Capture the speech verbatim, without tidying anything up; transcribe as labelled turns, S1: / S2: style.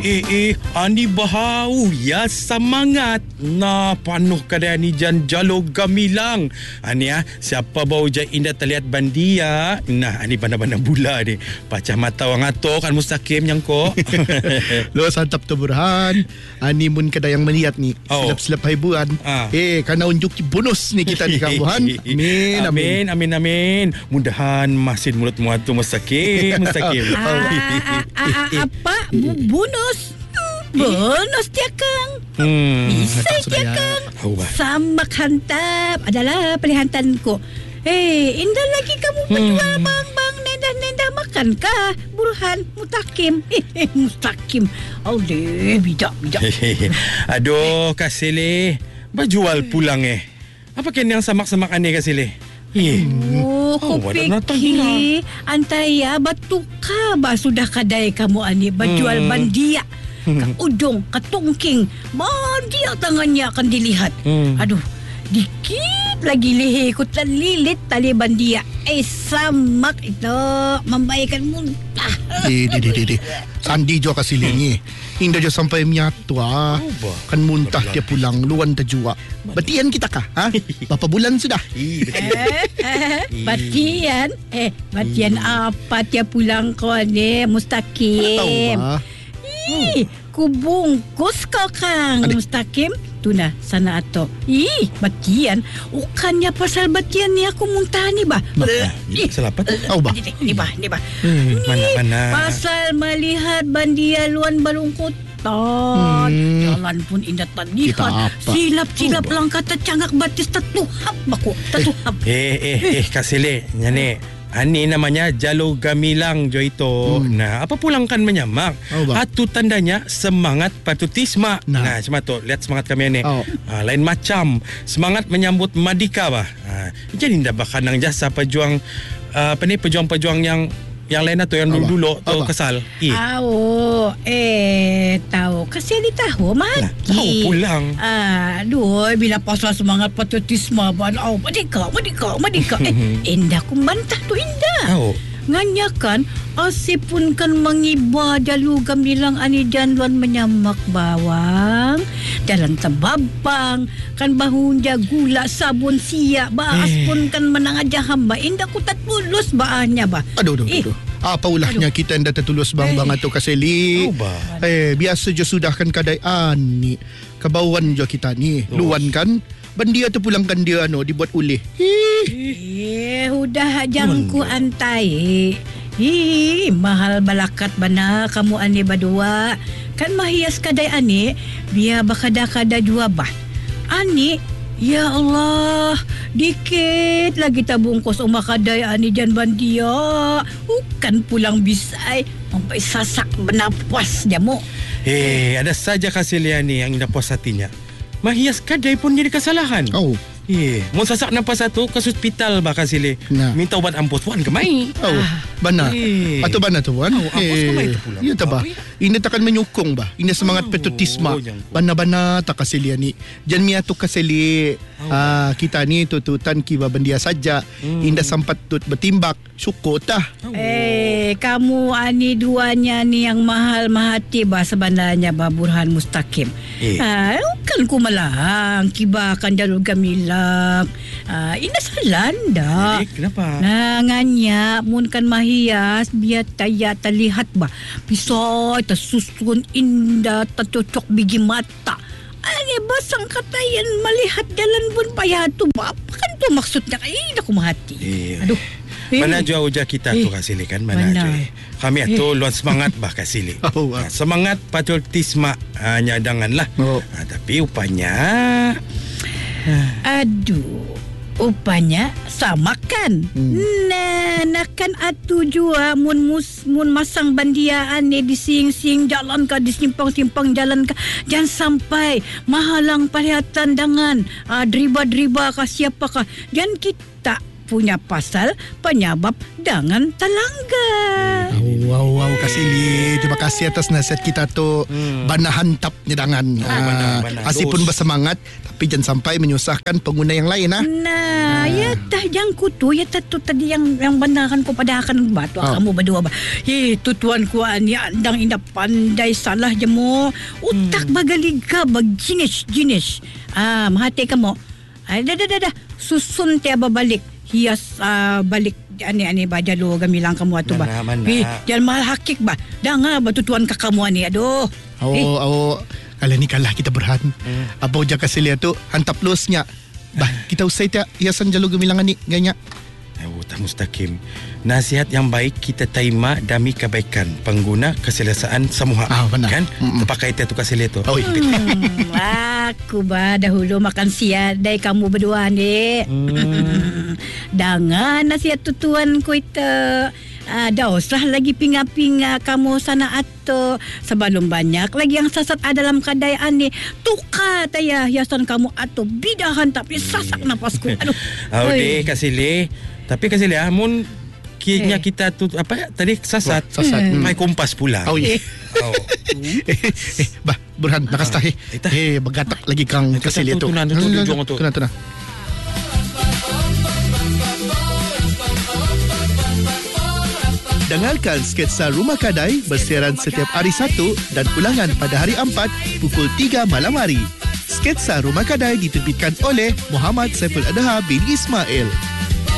S1: eh, eh, ani bahau ya semangat. Nah, panuh kadang ni jan jalo gamilang. Ani ah, siapa bau je indah terlihat bandia. Nah, ani bana-bana bula ni. Pacah mata orang ato kan Mustaqim yang ko.
S2: Lo santap tu Burhan. Ani mun kada yang melihat ni.
S1: Oh.
S2: Selap-selap hiburan.
S1: Ah.
S2: Eh, karena unjuk bonus ni kita ni Kang Burhan. Amin,
S1: amin, amin, amin. Mudahan masin mulut muatu Mustaqim, Mustaqim.
S3: Apa? Bonus? Bonus dia Kang.
S1: Hmm.
S3: Bisa dia Kang. Sambak hantap adalah pilihantanku. Eh, indah lagi kamu menjual hmm. bang-bang nendah-nendah makan kah? Burhan, Mustaqim. Eh, Mustaqim. Aduh, bijak-bijak.
S1: Aduh, Kak Seleh. Berjual pulang eh. Apa kan yang samak-samak aneh Kak Seleh?
S3: Eh. Oh, kau oh, fikir antaya batukar bah sudah kadai kamu ani berjual hmm. bandia. Ke ujung, ke tungking. Bandia tangannya akan dilihat. Hmm. Aduh, dikit lagi leher ku terlilit tali bandia. Eh, samak itu membaikan muntah.
S2: Eh, di, di, di, di. Sandi jo kasih ni. Indah jo sampai miatu ah. Kan muntah dia pulang luan terjua. Batian kita kah? Ha? Berapa bulan sudah?
S3: Batian? Eh, batian apa dia pulang kau ni Mustaqim? Ih, ku bungkus kau Kang Mustaqim. Tu nah sana ato. Ih, batian. Bukannya pasal batian ni aku muntah ni bah.
S1: Ih, salah apa?
S2: Oh bah.
S3: Ni bah, ni bah.
S1: Hmm, mana-mana.
S3: Pasal melihat bandia luan balungkut. Hmm. Jalan pun indah terlihat. Silap-silap oh, langkah tercangak batis tertuhap baku. Tertuhap.
S1: Eh, eh, eh, Kak Seleh. Nyane. Ani namanya Jalo Gamilang jo itu. Hmm. Nah, apa pulang kan menyamak? Oh, Atu tandanya semangat patutisma. Nah, nah cuma tu lihat semangat kami ni. Oh. Ha, lain macam semangat menyambut Madika bah. Ha, jadi ndak bakanang jasa pejuang uh, apa ni pejuang-pejuang yang yang lain tu yang dulu-dulu tu kesal.
S3: Eh. Oh, eh tahu. Kasih dia tahu mati. Nah,
S1: tahu pulang.
S3: Ah, aduh, bila pasal semangat patriotisme ban au, Madika, Madika, Madika. eh, indah ku bantah tu indah.
S1: Tahu.
S3: Nganyakan asip pun kan mengibar jalu gamilang ani janluan menyamak bawang dalam tebabang kan bahunja gula sabun siap baas eh. pun kan menang aja hamba indah ku tak tulus baahnya bah.
S2: Aduh aduh, eh. aduh. Apa ulahnya aduh. Kita anda tertulus bang-bang eh. atau Kaseli. Oh, eh biasa je sudah kan kadai ani kebauan je kita ni. Oh. Luan kan bandia tu pulangkan dia ano dibuat ulih.
S3: Eh, udah jangku antai. Hi, mahal balakat bana kamu ani badua. Kan mahias kadai ani, biar bakada-kada jua bah. Ani, ya Allah, dikit lagi tabungkos umah kadai ani jan bandia. Bukan pulang bisai, sampai sasak benapas jamu.
S1: Eh, ada saja Kasiliani yang indah puas hatinya. Mahias kadai pun jadi kesalahan.
S2: Oh.
S1: Eh, mau sasak nampak satu ke hospital bakal sile. Nah. Minta ubat ampus puan kemai.
S2: Oh, ah. Bana. Eh. Atau bana tu puan?
S1: Oh, ampus eh. kemai tu pula.
S2: Ya tak bah. Ini takkan menyokong bah. Ini semangat oh. patriotisme. Bana-bana tak kasih ni. Jan mia tu kasih oh. ah, kita ni tututan kiba bendia saja. Hmm. Indah sempat tut bertimbak. Syukur tah.
S3: Oh. Eh, kamu ani duanya ni yang mahal mahati bah sebenarnya bah Burhan Mustaqim. Eh. Ah, kan ku malang kiba kan jalur gamilang. Ah, indah salanda.
S1: Eh, kenapa?
S3: Nangannya mun kan mahias biar taya terlihat bah. Pisau tersusun indah tercocok biji mata. Ani basang katayan melihat jalan pun payah tu. Apa kan tu maksudnya? Eh, aku mahati.
S1: Eh.
S3: Aduh.
S1: Mana eh. jauh ujar kita eh. tu Kasili kan? Mana, Mana? Jauh. Kami eh. tu luar semangat bah Kasili. Oh, wow. Nah, semangat patriotisme hanya janganlah. Oh. Nah, tapi upanya
S3: aduh, upanya sama kan? Hmm. Nah, nakan atu jua mun mus, mun masang bandiaan ni di sing-sing jalan ka di simpang-simpang jalan ka. Jangan sampai mahalang perhatian dengan uh, driba-driba ka siapa ka. Jangan kita punya pasal penyebab dengan talangga.
S2: Oh, wow, wow, Kasili. Terima kasih atas nasihat kita tu. Hmm. Bana hantap nyedangan.
S1: Oh,
S2: ah,
S1: bana, bana.
S2: Asipun bersemangat, tapi jangan sampai menyusahkan pengguna yang lain. Ah.
S3: Nah, ah. ya tah jangku tu, ya tah tu tadi yang yang benaran ko padahakan batu oh. kamu berdua ba. Ye, tu tuan ku ani andang indah pandai salah je mo. Utak hmm. bagaliga bag jenis-jenis. Ah, mahati kamu. Ada dah dah dah susun tiaba balik. Hias uh, balik ani-ani ba jalo gamilang kamu atu ba. Pi, jangan mal hakik ba. Danga ba tutuan ka kamu ani. Aduh.
S2: Oh, eh. oh. Kala ni kalah kita berhan. Hmm. Apa uja Kasilia tu hantap losnya. Bah, kita usai tiap hiasan jalo gamilang ani ganya.
S1: Oh, tak mustaqim. Nasihat yang baik kita terima demi kebaikan pengguna keselesaan semua.
S2: Ah, benar.
S1: Kan? Terpakai tu Kasilia tu.
S2: Oh,
S3: hmm, aku ba dahulu makan siap dari kamu berdua ni. Hmm. Dengan nasihat tutuan ku itu. Ah, dah usah lagi pinga-pinga kamu sana atau sebelum banyak lagi yang sasat ada dalam keadaan ni. Tukar taya hiasan kamu atau bidahan tapi sasak napasku. Aduh.
S1: Oh, deh Kasilia. Tapi Kasilia, amun kira eh. kita tu apa tadi sasat.
S2: Wah, sasat.
S1: Hmm. Mai kompas pula.
S2: Oh, iya. Oh. eh, eh, bah, Burhan, nakastah eh. Eh, bergatak lagi kang Kasilia tu.
S1: Tunang tu, tunang tu.
S2: Tunang, tunang. Dengarkan Sketsa Rumah Kadai bersiaran setiap hari Sabtu dan ulangan pada hari Ahad pukul tiga malam hari. Sketsa Rumah Kadai diterbitkan oleh Muhammad Saiful Adha bin Ismail.